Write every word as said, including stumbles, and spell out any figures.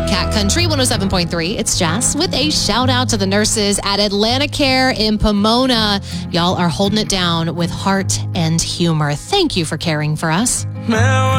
Cat Country one oh seven point three. It's Jess with a shout out to the nurses at Atlanta Care in Pomona. Y'all are holding it down with heart and humor. Thank you for caring for us.